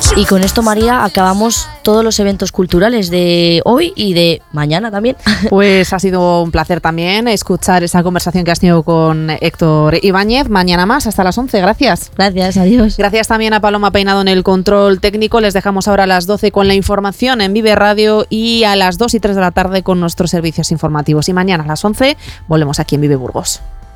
Y con esto, María, acabamos todos los eventos culturales de hoy y de mañana también. Pues ha sido un placer también escuchar esa conversación que has tenido con Héctor Ibáñez. Mañana más, hasta las 11. Gracias. Gracias, adiós. Gracias también a Paloma Peinado en el control técnico. Les dejamos ahora a las 12 con la información en Vive Radio y a las 2 y 3 de la tarde con nuestros servicios informativos. Y mañana a las 11 volvemos aquí en Vive Burgos.